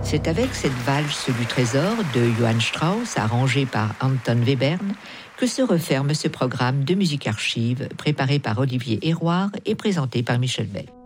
C'est avec cette valse du trésor de Johann Strauss, arrangée par Anton Webern, que se referme ce programme de musique archive préparé par Olivier Héroard et présenté par Michel Bell.